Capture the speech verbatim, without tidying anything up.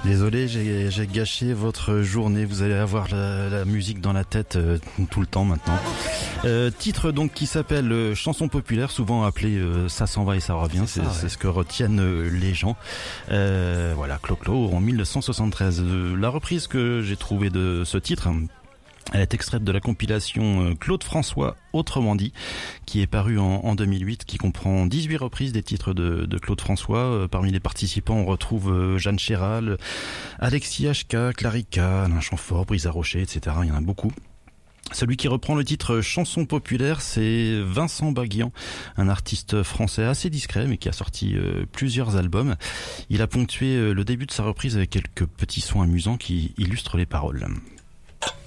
Désolé, j'ai, j'ai gâché votre journée. Vous allez avoir la, la musique dans la tête euh, tout le temps maintenant. Euh, titre donc qui s'appelle euh, chanson populaire, souvent appelé euh, ça s'en va et ça revient. C'est, c'est, ça, ouais. c'est ce que retiennent euh, les gens. Euh, voilà, Clo-Clo en dix-neuf cent soixante-treize. Euh, la reprise que j'ai trouvée de ce titre, elle est extraite de la compilation Claude François, autrement dit, qui est parue en, en deux mille huit, qui comprend dix-huit reprises des titres de, de Claude François. Parmi les participants, on retrouve Jeanne Chéral, Alexis H K, Clarica, Alain Chamfort, Brisa Rocher, et cetera. Il y en a beaucoup. Celui qui reprend le titre chanson populaire, c'est Vincent Baguian, un artiste français assez discret mais qui a sorti euh, plusieurs albums. Il a ponctué euh, le début de sa reprise avec quelques petits sons amusants qui illustrent les paroles.